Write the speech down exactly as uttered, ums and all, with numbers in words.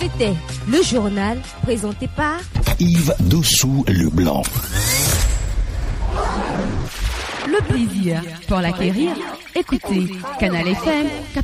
C'était le journal présenté par Yves Dossou-Leblanc. Le plaisir pour l'acquérir, écoutez Canal F M